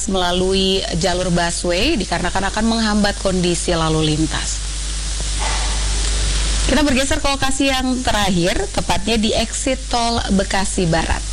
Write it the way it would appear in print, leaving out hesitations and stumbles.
akses melalui jalur busway dikarenakan akan menghambat kondisi lalu lintas. Kita bergeser ke lokasi yang terakhir, tepatnya di exit tol Bekasi Barat.